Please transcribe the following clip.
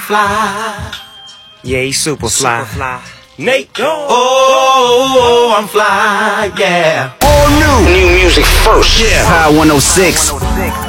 fly. Yeah, he's super fly. Nate, oh, I'm fly, yeah. All new. New music first. Power 106.